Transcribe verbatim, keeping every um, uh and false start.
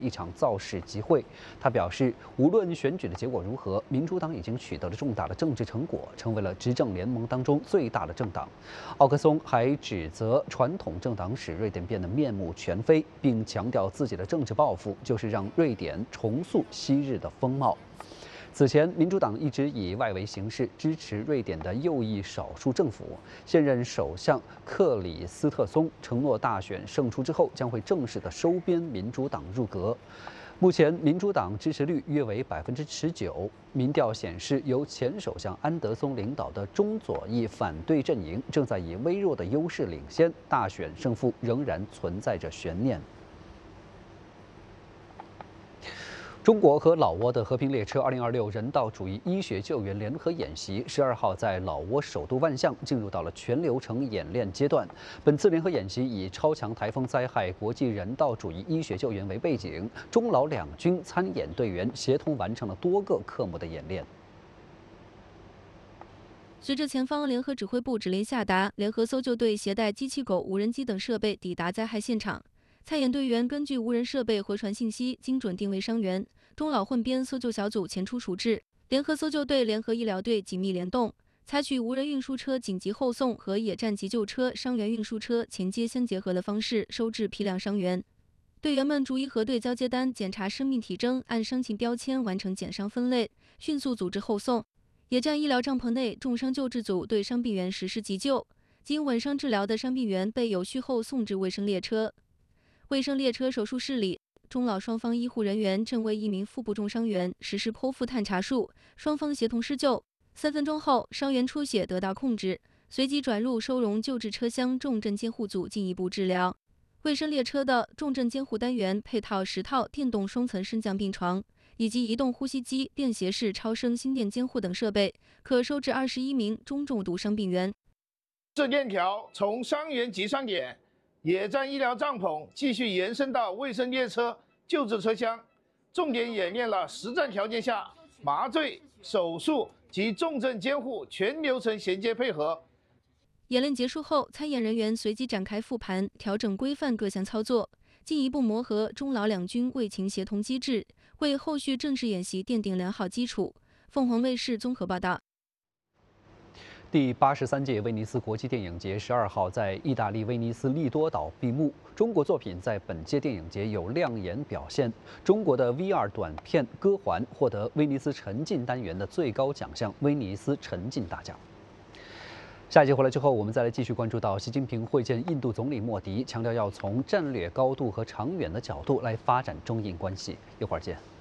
一场造势集会。他表示，无论选举的结果如何，民主党已经取得了重大的政治成果，成为了执政联盟当中最大的政党。奥克松还指责传统政党使瑞典变得面目全非，并强调自己的政治抱负就是让瑞典重塑昔日的风貌。 此前，民主党一直以外围形势支持瑞典的右翼少数政府。现任首相克里斯特松承诺，大选胜出之后将会正式的收编民主党入阁。目前，民主党支持率约为百分之十九。民调显示，由前首相安德松领导的中左翼反对阵营正在以微弱的优势领先，大选胜负仍然存在着悬念。 中国和老挝的和平列车二零二六人道主义医学救援联合演习，十二号在老挝首都万象进入到了全流程演练阶段。本次联合演习以超强台风灾害、国际人道主义医学救援为背景，中老两军参演队员协同完成了多个科目的演练。 随着前方联合指挥部指令下达，联合搜救队携带机器狗、无人机等设备抵达灾害现场。参演队员根据无人设备回传信息，精准定位伤员。中老混编搜救小组前出处置，联合搜救队、联合医疗队紧密联动，采取无人运输车紧急后送和野战急救车、伤员运输车前接相结合的方式收治批量伤员。队员们逐一核对交接单，检查生命体征，按伤情标签完成减伤分类，迅速组织后送。 野战医疗帐篷内，重伤救治组对伤病员实施急救，经稳伤治疗的伤病员被有序后送至卫生列车。卫生列车手术室里，中老双方医护人员正为一名腹部重伤员实施剖腹探查术，双方协同施救。三分钟后，伤员出血得到控制，随即转入收容救治车厢重症监护组进一步治疗。卫生列车的重症监护单元配套十套电动双层升降病床。 以及移动呼吸机、便携式超声心电监护等设备，可收治二十一名中重度伤病员。 这链条从伤员集伤点、野战医疗帐篷继续延伸到卫生列车救治车厢，重点演练了实战条件下麻醉、手术及重症监护全流程衔接配合。 演练结束后，参演人员随即展开复盘，调整规范各项操作。 进一步磨合中老两军卫勤协同机制，为后续正式演习奠定良好基础。凤凰卫视综合报道。 第八十三届威尼斯国际电影节十二号在意大利威尼斯利多岛闭幕。中国作品在本届电影节有亮眼表现。中国的 V R 短片《歌环》获得威尼斯沉浸单元的最高奖项——威尼斯沉浸大奖。 下一节回来之后，我们再来继续关注到习近平会见印度总理莫迪，强调要从战略高度和长远的角度来发展中印关系。一会儿见。